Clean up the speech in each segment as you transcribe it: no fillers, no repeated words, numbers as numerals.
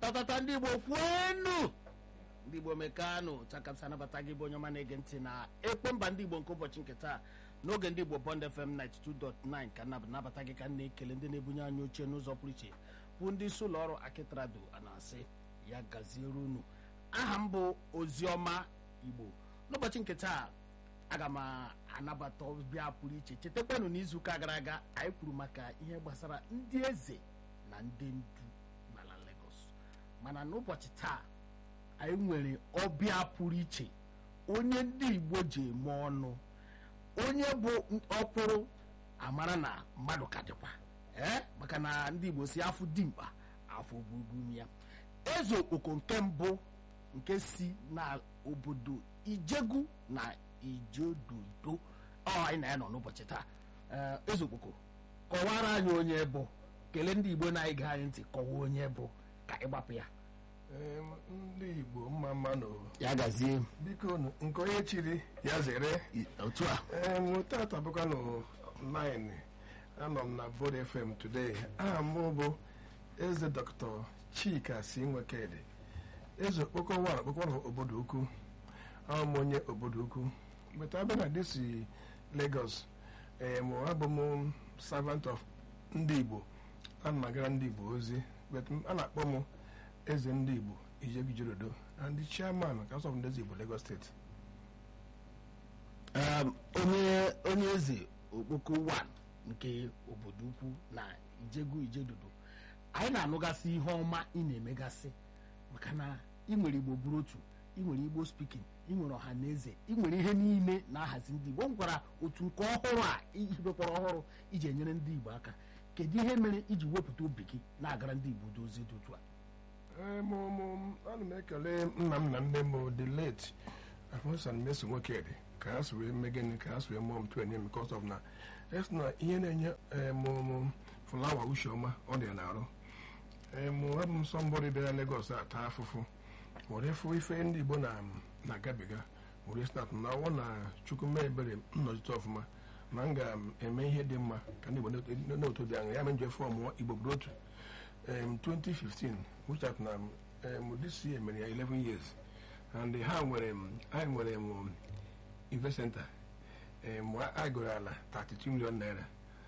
Atatata ndị Igbo kwenu, ndị Igbo mekanụ, chakapsa anabata gị bụ onye ọma na-ege ntị na ekpe mba ndị Igbo nke ụbọchị nke taa n'oge ndị Igbo Bond FM 92.9 ka nabata gị ka na-ekele ndị na-ebunye anyị oche n'ụzọ pụrụ iche bụ ndị isi ụlọ ọrụ Akitrado na-asị ya gaziere unu. Aha m bụ Oziọma Igbo. N'ụbọchị nke taa aga m anabata ọbịa pụrụ iche. Chetakwanụ n'izuụka gara aga anyị kwuru maka ihe gbasara ndị eze na ndị ndu n'ala Lagos, mana n'ụbọchị taa anyị nwere ọbịa pụrụ iche, onye ndị Igbo ji eme ọnụ, onye bụ ọkwụrụ amara na mmadụ ka dịkwa maka na ndị Igbo si afụ dimkpa afọ gburugburu ya. Eze Okpoko nke mbụ nke si na obodo Ijegu na Ijeododo anyị na ya nọ n'ụbọchị taa. Eze Okpoko, kọwara anyị onye bụ, kelee ndị Igbo na-ege anyị ntị, kọwaa onye bụ ka ịgbapụ ya. Ndị Igbo mma mmanụ Ya gazie biko nke onye chiri ya zere otu a. Tata bụkwa n9 anọ m na Bond FM today. Aha m bụ Eze Dr. Chika si Nwekedi, Eze Okpoko obodo ukwu. Ahụ m onye obodo ukwu but abịa na disi Lagos. Abụ m servant of ndị Igbo, ana m agara ndị Igbo ozi, but a na-akpọ m Eze ndị Igbo Ijegu Ijeododo and the chairman Council of Ndezi Igbo Lagos State. Onye Eze Okpoko 1 nke obodo ukwu na Ijegu Ijeododo, anyị na-anụgasị ihe ọma ị na-emegasị, maka na ị nwere Igbo bụrụ otu, ị nwere Igbo speaking, ị nwere ọha na eze, ị nwere ihe niile na-ahazi ndị Igbo. M gwara otu nke ọhụrụ a ihibekwara ọhụrụ iji enyere ndị Igbo aka. Kedu ihe mere iji wepụta obi gị na-agara ndị Igbo dozie dị otu a? Ana m ekele nna m na nne m the late Afonso Mmeso Nwekedi ka ha si wee mee gịnị, ka ha si wee mụọ m tụenye m because of na es na ihe na-enye fụlawa ucheọma ọ dị n'arụ. Abụ m sọmbọdị bịara Lagos ata afụfụ were fụ ife ndị Igbo na-agabiga, were snat na ọwụ na Chukwu mee ebere nnọchite ọfụma na m ga-eme ihe dị mma ka ndị Igbo na-etobi anya ya menje fọm Igbo bụrụ otu 2015 which at na this year mere ya 11 years and ha nwere anyị nwere invest center. I goro ala 32 million naira,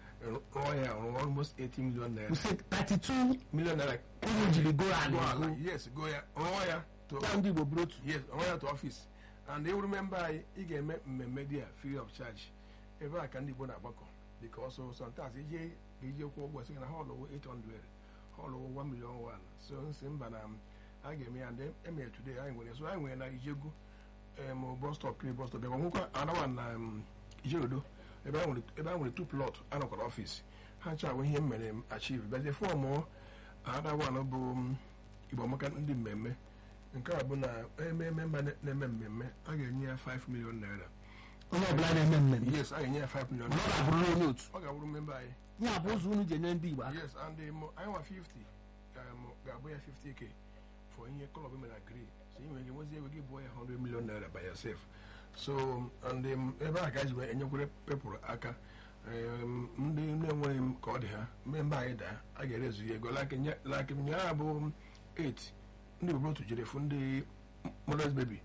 almost 80 million naira. You said 32 million naira. Go ala. Yes, go ya. To ndị Igbo bụrụ otu. Yes, to office. And they remember ị ga-eme mmemme dị free of charge. Ebe a ka ndị Igbo na-agbakọ because sometimes ije kwụọ ụgwọ sị na ha ọlụwo 800, ha ọlụwo 1 million 1. So nsị mba na a ga-eme ya ndị emere today anyị nwere. So anyị nwere na Ijegu bus stop ebe nwekwa anawa na Ijeododo ebe a nwere 2 plot anọkwara ọfịs ha nchawa ihe mere achieve bezie fọm adawan bụ Igbo maka ndị mmemme. Nke a bụ na ememe mba na-eme mmemme a ga-enye ya 5 million naira. Onye ọbụla na-eme mmemme? Yes, a ga-enye ya 5 million naira. Ọ ga-abụrụ onye otu? Ọ ga-abụrụ mmemme anyị. Ya bụ ụzọ unu ji enye ndị Igbo aka? Yes, and anyị nwa 50 ga-abụ ya 50k for ihe klọb mere agree. So ị nwere ike nwezi ego gị bụọ ya 100 million naira by yourself. So and ebe a ka ji enyekwere pepụrụ aka ndị na-enweghị m ka ọ dị ha mmemme anyị daa a ga-erezu ya ego like nyaa bụ 8 ndị Igbo otu jere fụ ndị Mother's Baby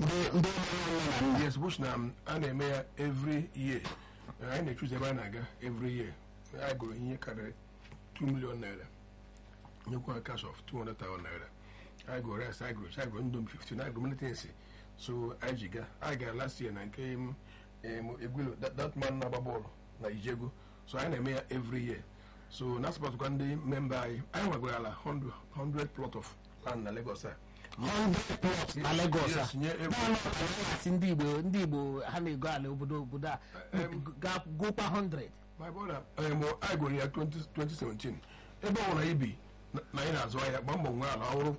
yes bush na a na-eme ya every year. Anyị na-echuzi ebe a na-aga every year. anyị gụrụ ihe karịrị 2 million naira nyekwa cash of 200,000 naira. anyị gụrụ rice, anyị gụrụ ndom 15, anyị gụrụ military. So anyị ji ga anyị gara last year na nke Egwilo that man na-agba bọọlụ na Ijegu. So anyị na-eme ya every year. So na-asọpụtụkwa ndị memba anyị nwegoro ala 100 plot of land na Lagos. 100 plots na Lagos. Ndị Igbo ha na-ego ala obodo a ga-gokwa 100. My brother, anyị gụrụ ya 2017 ebe ọ nwere ibi na anyị na-azụ ahịa gba mbọ nwe ala ọhụrụ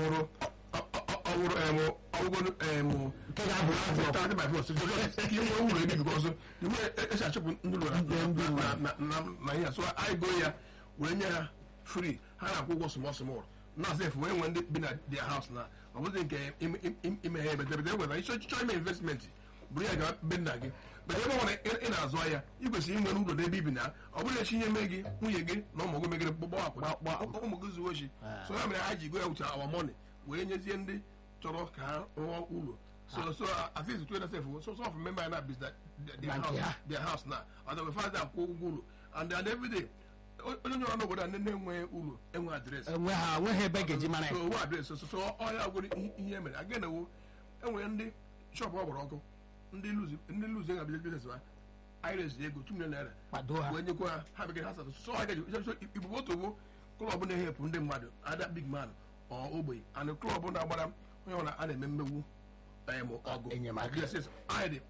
esi achụpụ ndị na ihe so anyị gụrụ ya wee nye ha free. Ha na-akwụ ụgwọ small na-asị efu wee nwee ndị bi na their house na ọ bụghị nke ime ha ebedebede nwere ịchọ ime investment bụrụ ya gaa be nna gị mana ebe ọ bụla ị na-azụ ahịa ị kwesịrị inwere ụlọ n'ebe ibi na ọ bụrụ echi ihe mee gị nwunye gị na ụmụ gị megere gbakwa ụmụ gị zuo ochi so ya mere ha ji go ya wucha awa money wee nyezie ndị chọrọ ka ha rụọ ụlọ so at least to yourself so of member na business their house na and we find out kwụọ ụgwọ ụlọ and every day onye nyọrọ n'obodo a na-enwe ụlọ enwe adreesị enweghị ebe ga-eji mara ya so nwe adreesị so ọya gwere ihe mere aga na wo enwere ndị shọpụ ọ gbara ọkụ ndị luzi ga biznes ha anyị rezi ego 2 million naira wee nyekwa ha ha bekere ha satọ so ha gaji ibubo otobo klọb na-ehepụ ndị mmadụ ada big man ọ ogbenye and klọb na-agbara onye ọbụla a na-eme mmegbu ọgụ anyị dị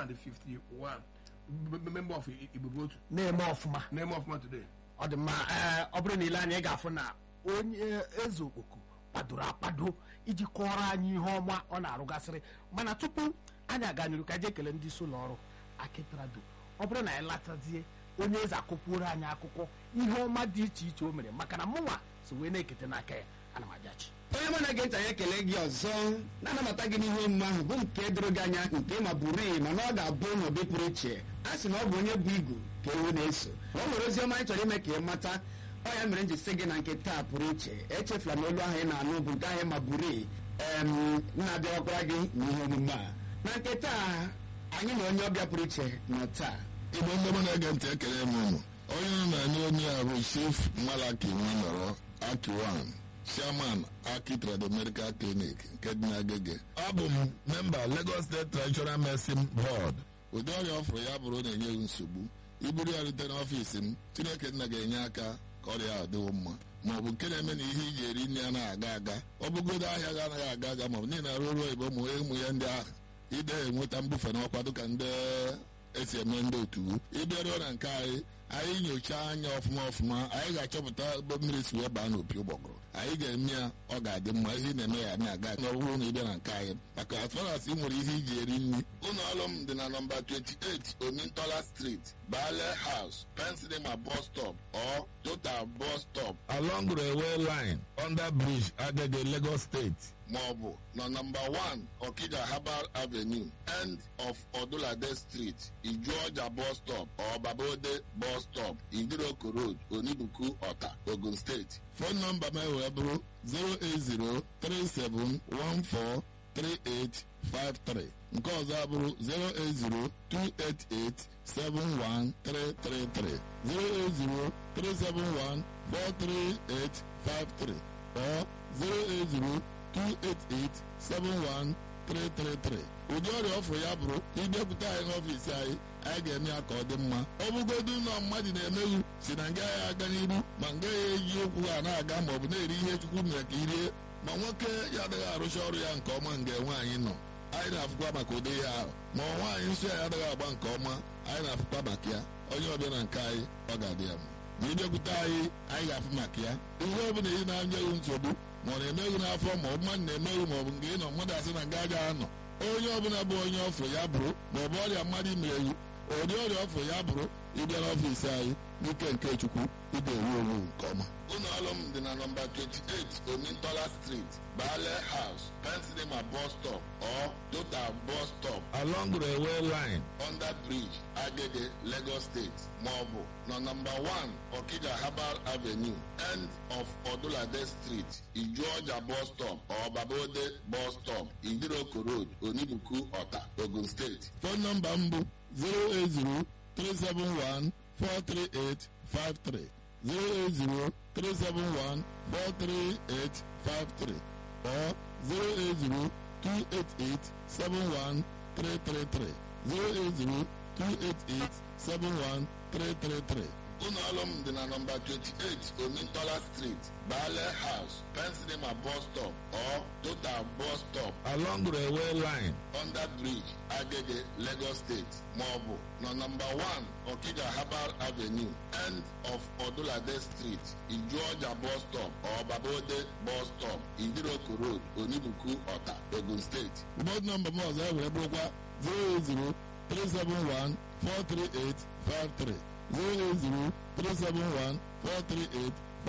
151 member of ibubo otu na-eme ọfụma today ọ dị mma ọ bụrụ na ile anya ị ga-afụ na onye eze okpoko kwadoro akwado iji kọrọ anyị ihe ọma ọ na-arụgasịrị mana tupu anyị aga n'iru ka je ekele ndị isi ụlọ ọrụ Akitrado ọ bụrụ na anyị latazie onye eze akụkwuoro anyị akụkọ ihe ọma dị iche iche o mere maka na mụnwa so wee na-ekete n'aka ya ana m ajachi onye mụ na gị ntị anyị ekele gị ọzọ na-anabata gị n'ihe omume ahụ bụ nke doro gị anya nke ma bụrụ mana ọ ga-abụ n'ụdị pụrụ iche a sị na ọ bụ onye bụ igu ka ewu na-eso ọ nwere ozi ọma anyị chọrọ ime ka ị mata ọ ya mere m ji sị gị na nke taa pụrụ iche echefula na olu ahụ ị na-anụ bụ nke ahụ ma bụrụ na-abịawakwara gị n'ihe omume a na nke taa anyị na onye ọbịa pụrụ iche nọ taa igbo ndị mụ na-ege ntị ekele m ụnụ onye nọ na-anya onye a bụ Chief Malaki Nwanọrọ Akiwan Chairman Akitrado Medical Clinic nke dị n'Agege. Abụ m memba Lagos State Traditional Medicine Board. Ụdị ọrịa ọ fụrụ ya bụrụ na-enye nsogbu iburu ya rute n'ọfiisi m Chineke nna ga-enye aka ka ọrịa ahụ dịwo mma ma ọ bụ nke na-eme na ihe iji eri nri anaghị aga aga ọ bụgodo ahịa ga anaghị aga aga ma ọ bụ niile arụ ọrụ oyibo ụmụ ya ndị ahụ ide enweta mbufe n'ọkwa dịka ndị esi eme ndị otu ịbịaruo na nke anyị nyochaa anya ọfụma anyị ga-achọpụta ebe mmiri si wee baa n'opi ụgbọgụrụ anyị ga-eme ya ọ ga-adị mma ihe na-eme ya na-aga na ọ bụrụ na ịbịa na nke anyị maka as ị nwere ihe iji eri nri ụlọ ọrụ m dị na nọmba 28 Omintola Street Bale House Pensilema bus stop or Total bus stop along railway line under bridge Agege Lagos State maọbụ na nọmba 1 Okija Herbal Avenue end of Odulade Street Ijuọja bus stop or Babode bus stop Idiroko Road Onibuku Ọta Ogun State. Phone number m wee bụrụ 08037143853 nke ọzọ abụrụ 08028871333 08037143853 or 08028871333. ụdị ọrịa ọfụrụ ya bụrụ ịbịakwute anyị n'ọfiisi anyị ga-eme ya ka ọ dị mma ọ bụgodu ụlọ mmadụ na-emeghu si na nga ya aga n'iru ma nga ya eji okwu ha na-aga ma ọ bụ na-eri ihe Chukwu mere ka irie ma nwoke ya adịghị arụcha ọrụ ya nke ọma nga nwaanyị nọ anyị na-afụkwa maka ụdị ya ahụ ma nwaanyị nsọ ya adịghị agba nke ọma anyị na-afụkwa maka ya onye ọbịa na nke anyị ọ ga-adị ya mma ma ịbịakwute anyị ga-afụ maka ya ihe ọ bụla ị na-anyeghị nsogbu ma ọ na-emeghu n'afọ ma ọ bụ mmadụ na-emeghu ma ọ bụ nke ị nọ mmadụ asị na nga agaghị anọ onye ọbụla bụ onye ọfụ ya bụrụ ma ọ bụ ọrịa mmadụ imereghu ụdị ọrịa ọfụ ya bụrụ ịbịa n'ọfiisi anyị n'ike nke Chukwu ị ga-ewu onwe nke ọma ụlọ ọrụ m dị na nọmba 28 Omintola Street Bale House Pensilema bus stop or Total bus stop along railway line under bridge Agege Lagos State maọbụ na nọmba 1 Okija Herbal Avenue end of Odulade Street Ijuọja bus stop or Babode bus stop Idiroko Road Onibuku Ọta Ogun State. Phone number m bụ 08037143853 08037143853 or 08028871333 08028871333. ụlọ ọrụ m dị na nọmba 28 Omintola Street Bale House Pensilema bus stop or Total bus stop along railway line under bridge Agege Lagos State maọbụ na nọmba 1 Okija Herbal Avenue end of Odulade Street Ijuọja bus stop or Babode bus stop Idiroko Road Onibuku Ọta Ogun State. Bọd nọmba m ọzọ ewere bụrụkwa 08037143853 08037143853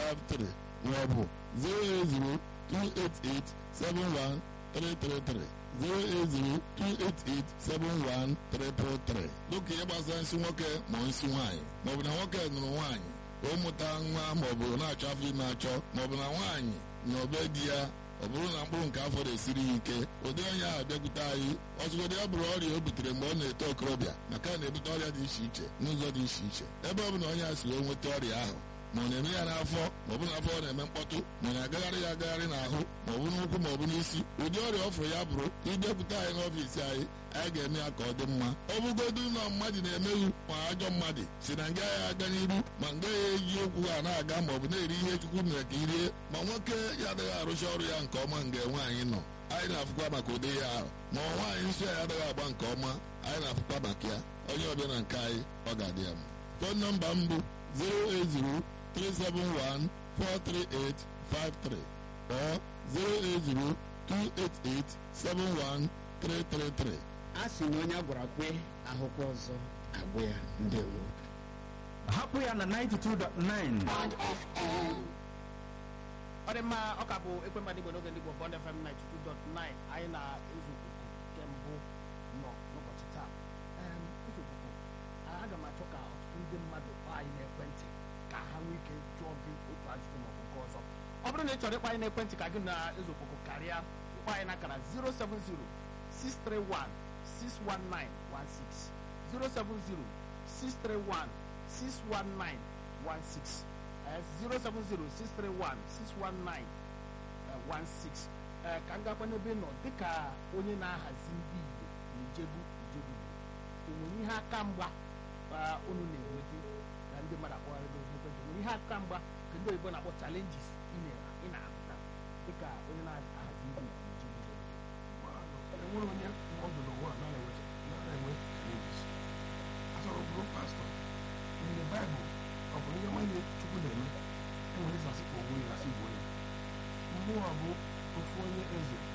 maọbụ 08028871333 08028871333 dịka ihe gbasara nsị nwoke ma nsị nwaanyị maọbụ na nwoke nụrụ nwaanyị ụmụta nwa maọbụ na-achọ afọ ime achọ maọbụ na nwaanyị na obe di ya ọ bụrụ na mkpụrụ nke afọ na-esiri ya ike ụdị onye ahụ bịakwute anyị ọzụgodị ya bụrụ ọrịa o butere mgbe ọ na-eto okorobịa maka na na-ebute ọrịa dị iche iche n'ụzọ dị iche iche ebe ọ bụ na onye a si wee nweta ọrịa ahụ ma ọ na-eme ya n'afọ maọbụ n'afọ ọ na-eme mkpọtụ ma ọ na-agagharị ya agagharị n'ahụ maọbụ n'ụkwụ maọbụ n'isi ụdị ọrịa ọfụrụ ya bụrụ ịbịakwute anyị n'ọfiisi anyị anyị ga-eme ya ka ọ dị mma ọ bụgodu na mmadụ na-emeghu ma ajọ mmadụ si na nga ya aga n'iru ma nga ya eji okwu ha na-aga maọbụ na-eri ihe chukwu mere ka irie ma nwoke ya adịghị arụcha ọrụ ya nke ọma nga nwaanyị nọ anyị na-afụkwa maka ụdị ya ahụ ma nwaanyị nsọ ya adịghị agba nke ọma anyị na-afụkwa maka ya onye ọbịa na nke anyị ọ ga-adị ya mma fon nọmba m bụ 08037143853 or 08028871333 a sị na onye a gwara kwe ahụkwa ọzọ agwụ ya ndewo hapụ ya na 92.9 ọ dị mma ọ ka bụ ekwemba n'igbo n'oge ndị Igbo Bond FM 92.9 anyị na-ezu ikuku kembụ nọ n'ụbọchị taa ezukuku aga m achọ ka ọtụtụ ndị mmadụ kpọọ anyị n'ekwentị ka ha nwee ike jụọ gị otu ajụjụ maọbụ nke ọzọ ọ bụrụ na ị chọrọ ịkpọ anyị n'ekwentị ka gị na ezukuku karịa ịkpọ anyị n'akara 070-631-61916 070-631-61916 ka m gakwa n'ebe nọ dịka onye na-ahazi ndị Igbo na-ejebu enwere ihe aka mgba unu na-enweta na ndị mmadụ akpọgharịba ekwentị nwere ihe aka mgba nke ndị oyibo na-akpọ challenges ị na-ahụta dịka onye na-ahazi ndị Igbo enwere onye ọdụ n'ụwa na-enwe challenges achọrọ bụrụ pastọ n'ime baịbụl ọ bụ ihe nwanne Chukwu na-eme enwere ịzasị ka onwe ya asị igbo ya mmụọ bụ ofu onye eze